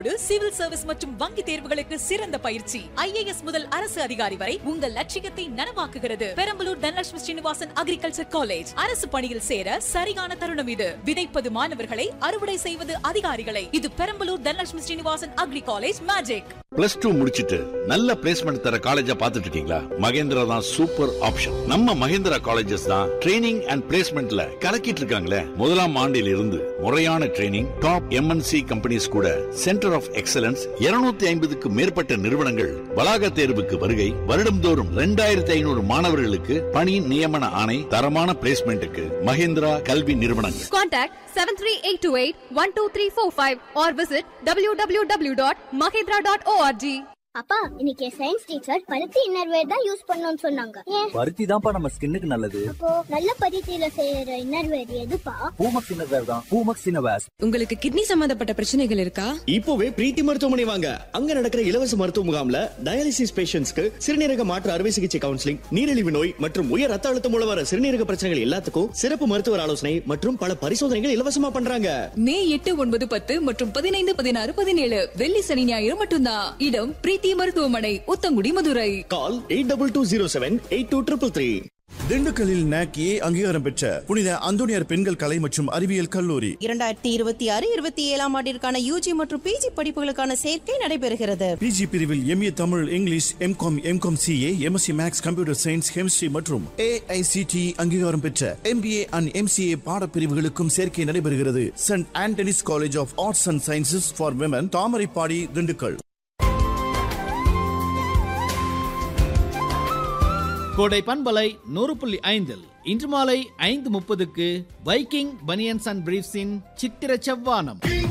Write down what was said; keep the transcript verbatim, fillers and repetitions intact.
Civil service மற்றும் வங்கி தேர்வுகளுக்கு சிறந்த பயிற்சி. ஐ ஏ எஸ் முதல் அரசு அதிகாரி வரை உங்கள் லட்சியத்தை நனவாக்குகிறது. Perambalur Dhanalakshmi Srinivasan agriculture college. அரசு பணியில் சேர சரியான தருணம் இது. விதைப்பது மாணவர்களை, அறுவடை செய்வது அதிகாரிகளை. இது Perambalur Dhanalakshmi Srinivasan agri college magic. Plus two முடிச்சிட்டு நல்ல பிளேஸ்மெண்ட் தர காலேஜா பாத்துட்டு இருக்கீங்களா? மகேந்திரா தான் சூப்பர் ஆப்ஷன். நம்ம மகேந்திரா காலேஜஸ் தான் ட்ரைனிங் அண்ட் பிளேஸ்மெண்ட்ல கலக்கிட்டு இருக்காங்களே. முதலாம் ஆண்டில் இருந்து முறையான training, top M N C companies கூட சென்டர் ஆஃப் எக்ஸலன்ஸ், இருநூத்தி ஐம்பதுக்கு மேற்பட்ட நிறுவனங்கள் வளாக தேர்வுக்கு வருகை, வருடம்தோறும் இரண்டாயிரத்தி ஐநூறு மாணவர்களுக்கு பணி நியமன ஆணை, தரமான பிளேஸ்மெண்ட்டுக்கு மகேந்திரா கல்வி நிறுவனங்கள். Contact seven three eight two eight one two three four five or visit w w w dot mahindra dot org. அப்பா, இன்னைக்கு சயின்ஸ் டீச்சர் பருத்தி இன்னர்வேர் தான் யூஸ் பண்ணணும்னு சொன்னாங்க. ஏன்? பருத்தி தான்ப்பா நம்ம ஸ்கின்னுக்கு நல்லது. அப்போ நல்ல பருத்தியில செய்யற இன்னர்வேர் எதுப்பா? பூமக்ஸ் இன்னர்வேர் தான். பூமக்ஸ் இன்னர்வேர். உங்களுக்கு கிட்னி சம்பந்தப்பட்ட பிரச்சனைகள் இருக்கா? இப்போவே பிரீத்தி மருத்துவமனை வாங்க. அங்க நடக்கிற இலவச மருத்துவ முகாம்ல டயாலிசிஸ் பேஷண்ட்ஸ்க்கு சிறுநீரக மாற்று அறுவை சிகிச்சை கவுன்சிலிங், நீரிழிவு நோய் மற்றும் உயர் ரத்த அழுத்தம் மூலம் வர சிறுநீரக பிரச்சனைகள் எல்லாத்துக்கும் சிறப்பு மருத்துவர் ஆலோசனை மற்றும் பல பரிசோதனைகள் இலவசமா பண்றாங்க. மே எட்டு, ஒன்பது, பத்து மற்றும் பதினைந்து, பதினாறு, பதினேழு வெள்ளி சனி ஞாயிறு மட்டும்தான். இடம் பிரீத்தி மருத்துவமனை, உத்தங்குடி, மதுரை. கால் eight double two zero seven eight two triple three. திண்டுக்கல்லில் நாக்கி அங்கீகாரம் பெற்ற புனித அந்தோனியார் பெண்கள் கலை மற்றும் அறிவியல் கல்லூரி இரண்டாயிரத்தி இருபத்தி ஆறு இருபத்தி ஏழாம் ஆண்டிற்கான யூஜி மற்றும் பிஜி படிப்புகளுக்கான சேர்க்கை நடைபெறுகிறது. பிஜி பிரிவில் MA Tamil, English, M Com, M Com CA, MSc maths, computer science, chemistry மற்றும் ஏஐசிடி அங்கீகாரம் பெற்ற எம்பிஏ அண்ட் எம்சிஏ பாடப்பிரிவுகளுக்கும் சேர்க்கை நடைபெறுகிறது. Send Anthony's college of arts and sciences for women, Thamaraipadi, Dindigul. கோடை பண்பலை நூறு புள்ளி ஐந்தில் இன்று மாலை ஐந்து முப்பதுக்கு வைக்கிங் பனியன்ஸ் அண்ட் பிரீஃப்ஸின் சித்திர செவ்வானம்.